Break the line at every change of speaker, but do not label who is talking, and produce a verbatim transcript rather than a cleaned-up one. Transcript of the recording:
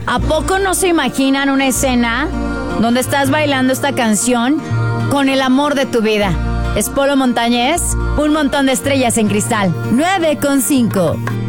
¿A poco no se imaginan una escena donde estás bailando esta canción con el amor de tu vida? Es Polo Montañés, Un montón de estrellas en cristal. nueve con cinco.